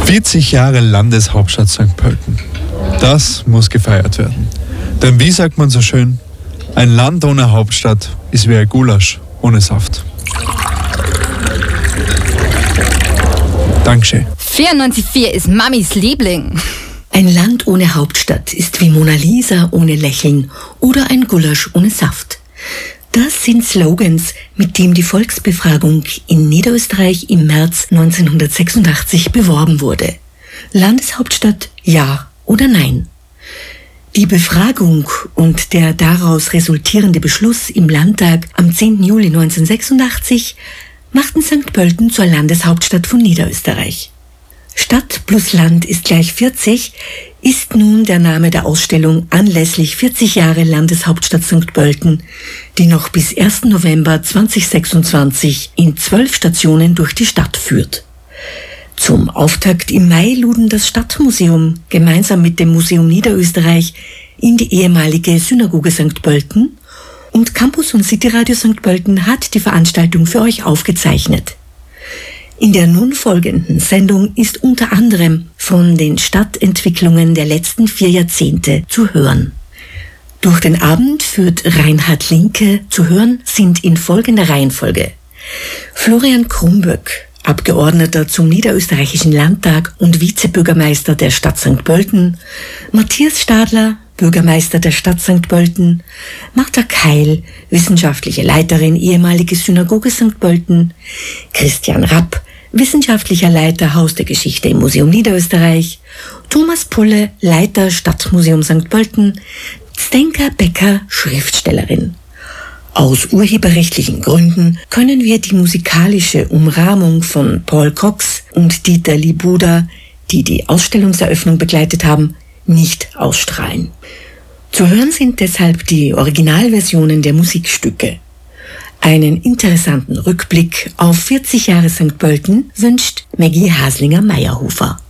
40 Jahre Landeshauptstadt St. Pölten. Das muss gefeiert werden. Denn wie sagt man so schön, ein Land ohne Hauptstadt ist wie ein Gulasch ohne Saft. Dankeschön. 94,4 ist Mamis Liebling. Ein Land ohne Hauptstadt ist wie Mona Lisa ohne Lächeln oder ein Gulasch ohne Saft. Das sind Slogans, mit denen die Volksbefragung in Niederösterreich im März 1986 beworben wurde. Landeshauptstadt ja oder nein? Die Befragung und der daraus resultierende Beschluss im Landtag am 10. Juli 1986 machten St. Pölten zur Landeshauptstadt von Niederösterreich. Stadt plus Land ist gleich 40 ist nun der Name der Ausstellung anlässlich 40 Jahre Landeshauptstadt St. Pölten, die noch bis 1. November 2026 in 12 Stationen durch die Stadt führt. Zum Auftakt im Mai luden das Stadtmuseum gemeinsam mit dem Museum Niederösterreich in die ehemalige Synagoge St. Pölten und Campus und Cityradio St. Pölten hat die Veranstaltung für euch aufgezeichnet. In der nun folgenden Sendung ist unter anderem von den Stadtentwicklungen der letzten 4 Jahrzehnte zu hören. Durch den Abend führt Reinhard Linke. Zu hören sind in folgender Reihenfolge: Florian Krumböck, Abgeordneter zum Niederösterreichischen Landtag und Vizebürgermeister der Stadt St. Pölten, Matthias Stadler, Bürgermeister der Stadt St. Pölten, Martha Keil, wissenschaftliche Leiterin ehemalige Synagoge St. Pölten, Christian Rapp, wissenschaftlicher Leiter Haus der Geschichte im Museum Niederösterreich, Thomas Pulle, Leiter Stadtmuseum St. Pölten, Zdenka Becker, Schriftstellerin. Aus urheberrechtlichen Gründen können wir die musikalische Umrahmung von Paul Cox und Dieter Libuda, die die Ausstellungseröffnung begleitet haben, nicht ausstrahlen. Zu hören sind deshalb die Originalversionen der Musikstücke. Einen interessanten Rückblick auf 40 Jahre St. Pölten wünscht Maggie Haslinger-Meyerhofer.